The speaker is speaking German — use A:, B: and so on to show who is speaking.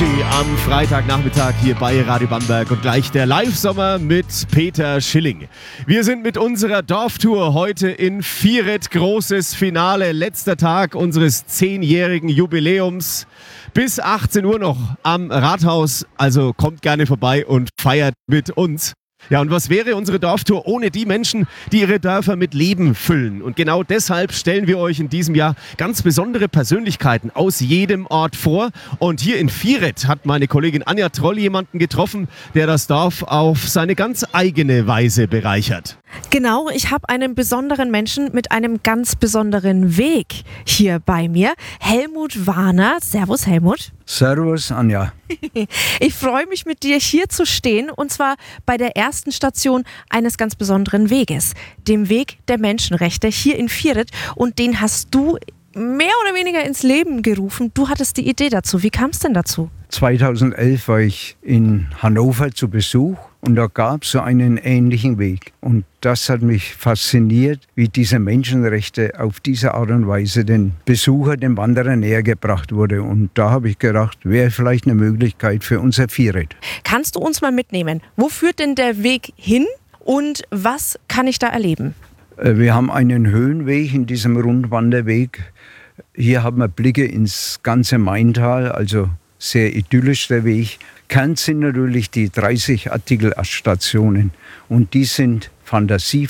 A: Avicii am Freitagnachmittag hier bei Radio Bamberg und gleich der Live-Sommer mit Peter Schilling. Wir sind mit unserer Dorftour heute in Vieret, großes Finale, letzter Tag unseres 10-jährigen Jubiläums. Bis 18 Uhr noch am Rathaus, also kommt gerne vorbei und feiert mit uns. Ja, und was wäre unsere Dorftour ohne die Menschen, die ihre Dörfer mit Leben füllen? Und genau deshalb stellen wir euch in diesem Jahr ganz besondere Persönlichkeiten aus jedem Ort vor. Und hier in Vieret hat meine Kollegin Anja Troll jemanden getroffen, der das Dorf auf seine ganz eigene Weise bereichert.
B: Genau, ich habe einen besonderen Menschen mit einem ganz besonderen Weg hier bei mir. Helmut Warner. Servus, Helmut.
C: Servus, Anja.
B: Ich freue mich, mit dir hier zu stehen, und zwar bei der ersten Station eines ganz besonderen Weges, dem Weg der Menschenrechte hier in Vieret. Und den hast du mehr oder weniger ins Leben gerufen. Du hattest die Idee dazu. Wie kam es denn dazu?
C: 2011 war ich in Hannover zu Besuch und da gab es so einen ähnlichen Weg. Und das hat mich fasziniert, wie diese Menschenrechte auf diese Art und Weise den Besucher, den Wanderer näher gebracht wurde. Und da habe ich gedacht, wäre vielleicht eine Möglichkeit für unser Vieret.
B: Kannst du uns mal mitnehmen? Wo führt denn der Weg hin und was kann ich da erleben?
C: Wir haben einen Höhenweg in diesem Rundwanderweg. Hier haben wir Blicke ins ganze Maintal, also sehr idyllisch der Weg. Kern sind natürlich die 30 Artikelstationen und die sind fantasievoll.